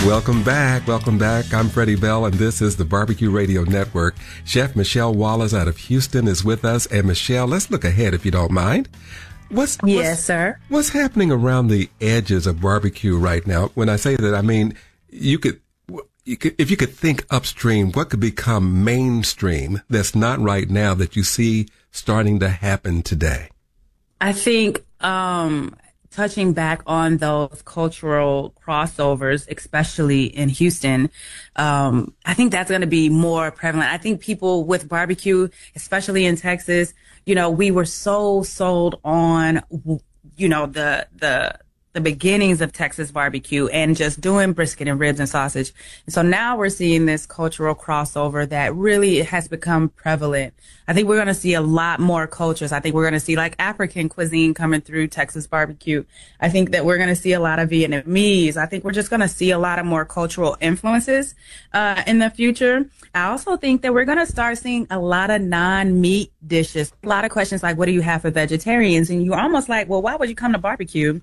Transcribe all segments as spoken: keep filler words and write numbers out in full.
Welcome back. Welcome back. I'm Freddie Bell, and this is the Barbecue Radio Network. Chef Michelle Wallace out of Houston is with us. And Michelle, let's look ahead if you don't mind. What's, yes, what's, sir. What's happening around the edges of barbecue right now? When I say that, I mean, you could, you could, if you could think upstream, what could become mainstream that's not right now that you see starting to happen today? I think, um, touching back on those cultural crossovers, especially in Houston, um, I think that's going to be more prevalent. I think people with barbecue, especially in Texas, you know, we were so sold on, you know, the, the, the beginnings of Texas barbecue and just doing brisket and ribs and sausage. And so now we're seeing this cultural crossover that really has become prevalent. I think we're going to see a lot more cultures. I think we're going to see like African cuisine coming through Texas barbecue. I think that we're going to see a lot of Vietnamese. I think we're just going to see a lot of more cultural influences uh, in the future. I also think that we're going to start seeing a lot of non-meat dishes. A lot of questions like, what do you have for vegetarians? And you're almost like, well, why would you come to barbecue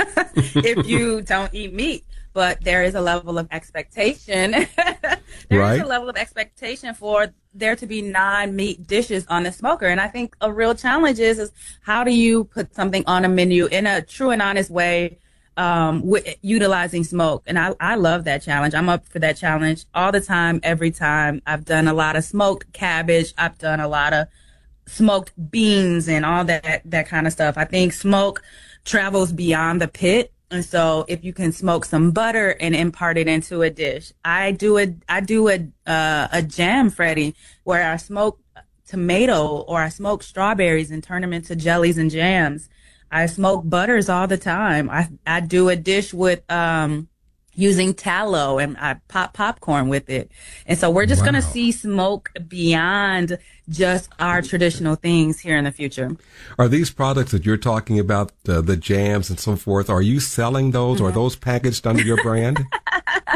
if you don't eat meat? But there is a level of expectation. there right. is a level of expectation for there to be non-meat dishes on the smoker. And I think a real challenge is, is how do you put something on a menu in a true and honest way, um, with utilizing smoke? And I, I love that challenge. I'm up for that challenge all the time, every time. I've done a lot of smoked cabbage. I've done a lot of smoked beans and all that, that kind of stuff. I think smoke travels beyond the pit. And so if you can smoke some butter and impart it into a dish, I do a, I do a, uh, a jam, Freddie, where I smoke tomato or I smoke strawberries and turn them into jellies and jams. I smoke butters all the time. I, I do a dish with, um, using tallow and I pop popcorn with it. And so we're just wow. going to see smoke beyond just our traditional things here in the future. Are these products that you're talking about, uh, the jams and so forth, are you selling those mm-hmm. or are those packaged under your brand? uh,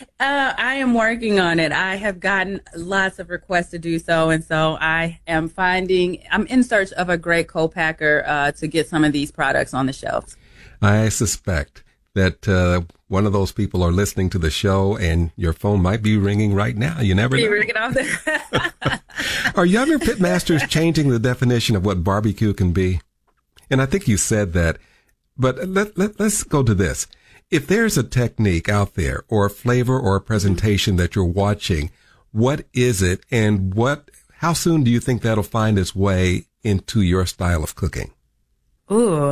I am working on it. I have gotten lots of requests to do so. And so I am finding, I'm in search of a great co-packer uh, to get some of these products on the shelves. I suspect that uh, one of those people are listening to the show and your phone might be ringing right now. You never know. You're ringing off there. Are younger pitmasters changing the definition of what barbecue can be? And I think you said that, but let, let, let's go to this. If there's a technique out there or a flavor or a presentation that you're watching, what is it and what, how soon do you think that'll find its way into your style of cooking? Ooh,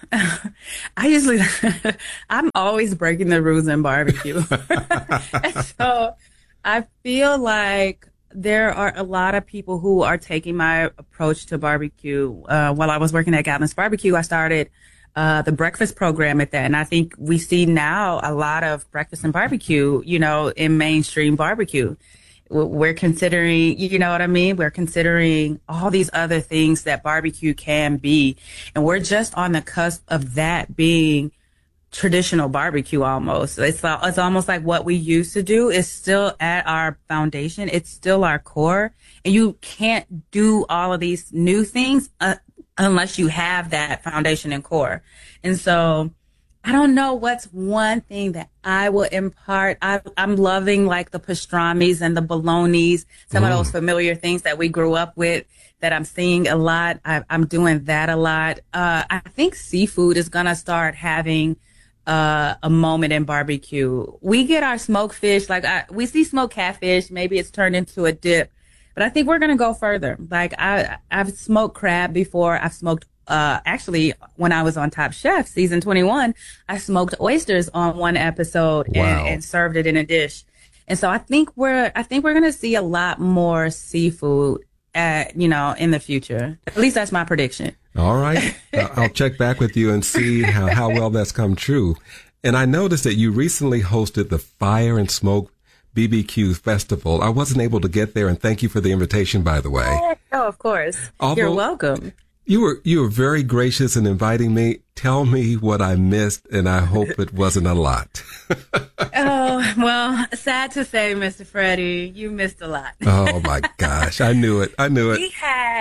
I usually, I'm always breaking the rules in barbecue. And so I feel like there are a lot of people who are taking my approach to barbecue. Uh, while I was working at Gatlin's Barbecue, I started uh, the breakfast program at that. And I think we see now a lot of breakfast and barbecue, you know, in mainstream barbecue. We're considering, you know what I mean? We're considering all these other things that barbecue can be. And we're just on the cusp of that being traditional barbecue almost. It's, it's almost like what we used to do is still at our foundation. It's still our core. And you can't do all of these new things uh, unless you have that foundation and core. And so I don't know what's one thing that I will impart. I, I'm loving like the pastrami's and the bolognas, some mm. of those familiar things that we grew up with that I'm seeing a lot. I, I'm doing that a lot. Uh, I think seafood is going to start having uh, a moment in barbecue. We get our smoked fish, like I, we see smoked catfish. Maybe it's turned into a dip, but I think we're going to go further. Like I, I've smoked crab before. I've smoked Uh, actually, when I was on Top Chef season twenty-one, I smoked oysters on one episode wow. and, and served it in a dish. And so I think we're, I think we're going to see a lot more seafood at, you know, in the future. At least that's my prediction. All right. I'll check back with you and see how, how well that's come true. And I noticed that you recently hosted the Fire and Smoke B B Q Festival. I wasn't able to get there, and thank you for the invitation, by the way. Oh, of course. Although, you're welcome. You were you were very gracious in inviting me. Tell me what I missed, and I hope it wasn't a lot. Oh, well, sad to say, Mister Freddie, you missed a lot. Oh, my gosh. I knew it. I knew it. We had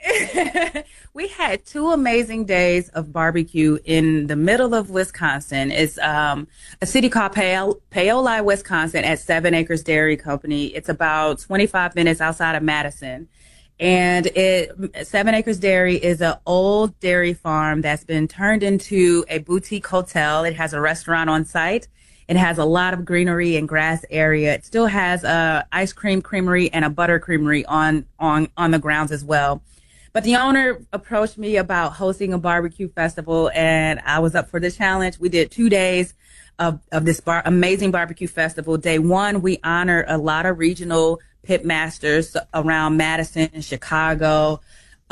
We had two amazing days of barbecue in the middle of Wisconsin. It's um, a city called Paoli, Paoli, Wisconsin, at Seven Acres Dairy Company. It's about twenty-five minutes outside of Madison. And it, Seven Acres Dairy is an old dairy farm that's been turned into a boutique hotel. It has a restaurant on site. It has a lot of greenery and grass area. It still has a ice cream creamery and a butter creamery on, on, on the grounds as well. But the owner approached me about hosting a barbecue festival, and I was up for the challenge. We did two days of, of this bar, amazing barbecue festival. Day one, we honored a lot of regional pit masters around Madison and Chicago.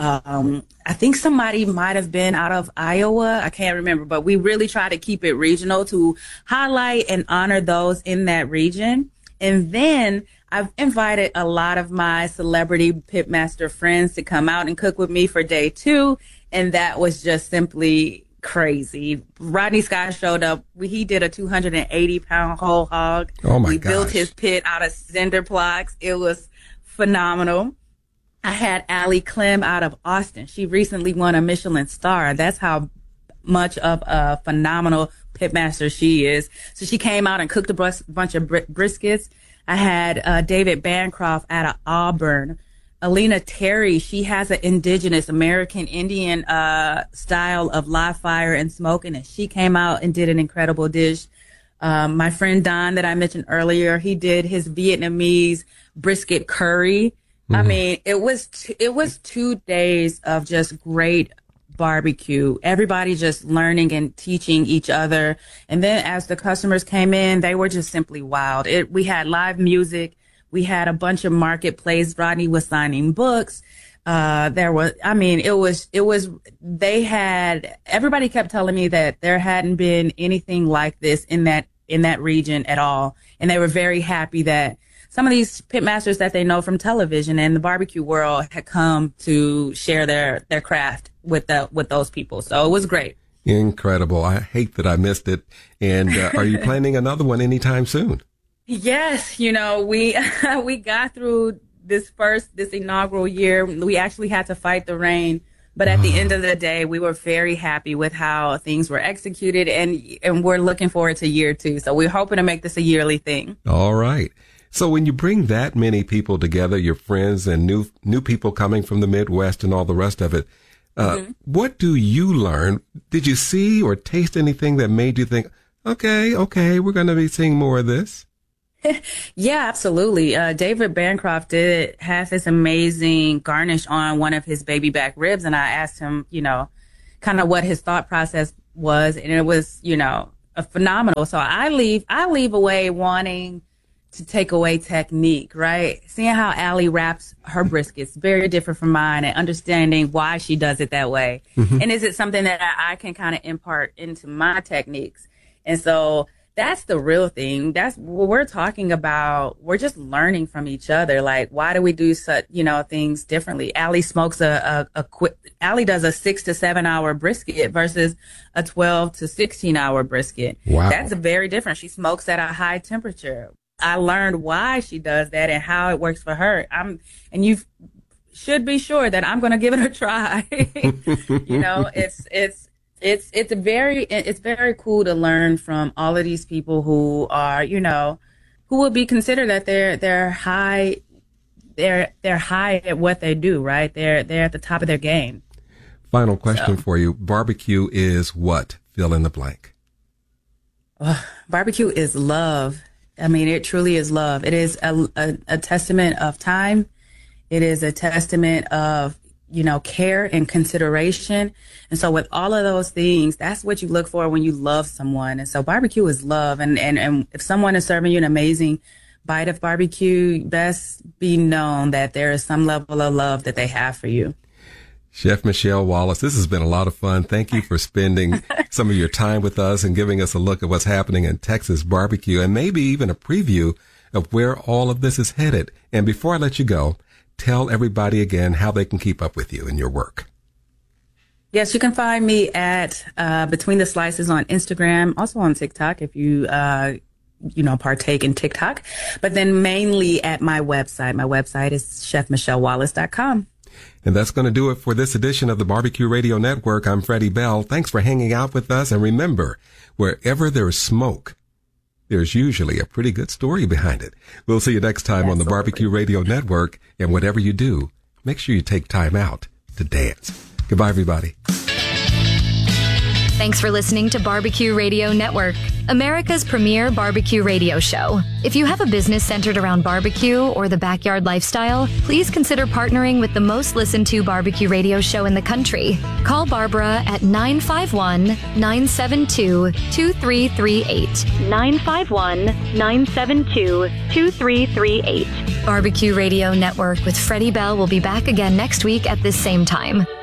Um, I think somebody might have been out of Iowa. I can't remember, but we really try to keep it regional to highlight and honor those in that region. And then I've invited a lot of my celebrity pitmaster friends to come out and cook with me for day two. And that was just simply crazy. Rodney Scott showed up. We, he did a two hundred eighty pound whole hog. Oh my We gosh. built his pit out of cinder blocks. It was phenomenal. I had Allie Clem out of Austin. She recently won a Michelin star. That's how much of a phenomenal pitmaster she is. So she came out and cooked a bus- bunch of br- briskets. I had uh, David Bancroft out of Auburn. Alina Terry, she has an indigenous American Indian uh, style of live fire and smoking, and she came out and did an incredible dish. Um, my friend Don that I mentioned earlier, he did his Vietnamese brisket curry. Mm-hmm. I mean, it was t- it was two days of just great barbecue. Everybody just learning and teaching each other. And then as the customers came in, they were just simply wild. It, we had live music. We had a bunch of marketplace. Rodney was signing books. Uh, there was, I mean, it was, it was, they had, everybody kept telling me that there hadn't been anything like this in that, in that region at all. And they were very happy that some of these pitmasters that they know from television and the barbecue world had come to share their, their craft with the, with those people. So it was great. Incredible. I hate that I missed it. And uh, are you planning another one anytime soon? Yes. You know, we, we got through this first, this inaugural year. We actually had to fight the rain. But at the end of the day, we were very happy with how things were executed, and, and we're looking forward to year two. So we're hoping to make this a yearly thing. All right. So when you bring that many people together, your friends and new new people coming from the Midwest and all the rest of it, uh, mm-hmm. what do you learn? Did you see or taste anything that made you think, okay, okay, we're going to be seeing more of this? Yeah, absolutely. Uh, David Bancroft did have this amazing garnish on one of his baby back ribs. And I asked him, you know, kind of what his thought process was. And it was, you know, a phenomenal. So I leave, I leave away wanting to take away technique, right? Seeing how Allie wraps her briskets, very different from mine, and understanding why she does it that way. Mm-hmm. And is it something that I, I can kind of impart into my techniques? And so that's the real thing. That's what we're talking about. We're just learning from each other. Like, why do we do such, you know, things differently? Allie smokes a, a, a quick, Allie does a six to seven hour brisket versus a twelve to sixteen hour brisket. Wow. That's very different. She smokes at a high temperature. I learned why she does that and how it works for her. I'm, and you should be sure that I'm going to give it a try. You know, it's, it's, It's it's very it's very cool to learn from all of these people who are, you know, who would be considered that they're they're high they're they're high at what they do, right? They're they're at the top of their game. Final question So. for you. Barbecue is what? Fill in the blank. Uh, barbecue is love. I mean, it truly is love. It is a, a, a testament of time. It is a testament of, you know, care and consideration. And so with all of those things, that's what you look for when you love someone. And so barbecue is love. And, and, and if someone is serving you an amazing bite of barbecue, best be known that there is some level of love that they have for you. Chef Michelle Wallace, this has been a lot of fun. Thank you for spending some of your time with us and giving us a look at what's happening in Texas barbecue and maybe even a preview of where all of this is headed. And before I let you go, tell everybody again how they can keep up with you and your work. Yes, you can find me at uh, Between the Slices on Instagram, also on TikTok if you, uh, you know, partake in TikTok, but then mainly at my website. My website is chef michelle wallace dot com. And that's going to do it for this edition of the Barbecue Radio Network. I'm Freddie Bell. Thanks for hanging out with us. And remember, wherever there's smoke, there's usually a pretty good story behind it. We'll see you next time Absolutely. on the Barbecue Radio Network. And whatever you do, make sure you take time out to dance. Goodbye, everybody. Thanks for listening to Barbecue Radio Network, America's premier barbecue radio show. If you have a business centered around barbecue or the backyard lifestyle, please consider partnering with the most listened to barbecue radio show in the country. Call Barbara at nine five one, nine seven two, two three three eight. nine five one, nine seven two, two three three eight. Barbecue Radio Network with Freddie Bell will be back again next week at this same time.